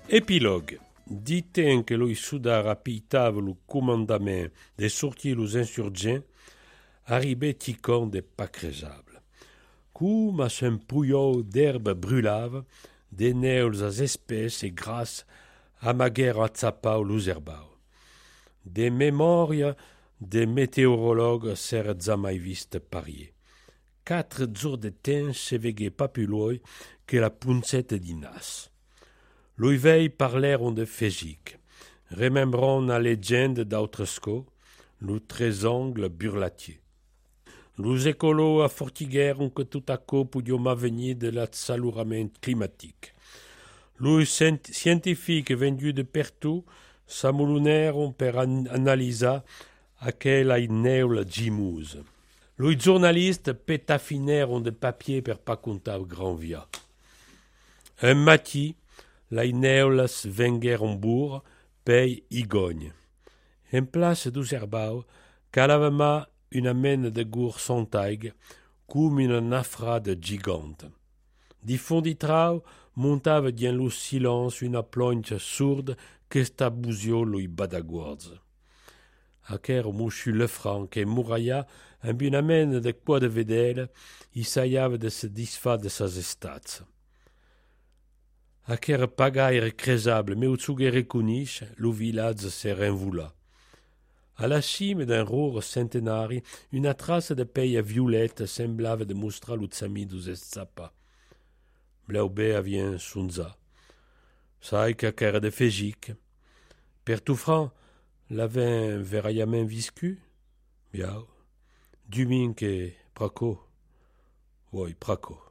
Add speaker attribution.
Speaker 1: Épilogue. Diten que lo souda rapitava le commandament de sortir los insurgents, arribait ticon de pas crésable. Cum a un pouillot d'herbe brûlave, des neuls as espèces et grasses amaguèrent atzapau los herbau. Des mémoria de météorologues s'èrent jamais vist parier. 4 jours de temps se veguait pas plus loin que la puncette d'inas. Lui veille parlèrent de Fégique, remembrant la légende d'Autresco, le trésongle burlatier. Los écolos affortiguèrent que tout à coup poudiom venir de l'assalurament climatique. Los scientifiques venus de partout s'amoulonèrent per analysar aquella neula gimuse. Los journalistes pétafinèrent de papier per pas comptar grand via. Un matin, les neules venguèrent bourg, pei igogne. En place dos herbau, calavama une mène de gour sontaig, comme une nafrade gigante. Di fond di trau montava dien lo silence une plonge sourde que stabusio loi badaguards. Aquer mouchu Lefranc et Mouraya, amb une mène de quoi de vedel, i saiava de se disfar de sas estats. Aquer pagaire crésable, mais au-tsugue reconnich, lo village se renvoula. À la cime d'un roure centenari, une trace de paille violette semblava de mostrar lo tsami dos estzapa. Blaubé avien sunza. Sai qu'aquer de Fégique. Per tout franc, l'avin veraiament viscu? Biau. Dumin que praco. Oui, praco.